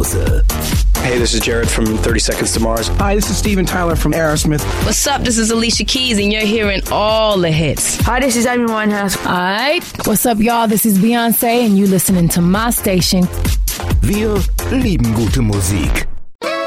Pause. Hey, this is Jared from 30 Seconds to Mars. Hi, this is Steven Tyler from Aerosmith. What's up? This is Alicia Keys, and you're hearing all the hits. Hi, this is Amy Winehouse. Alright, what's up, y'all? This is Beyoncé, and you listening to my station. Wir lieben gute Musik.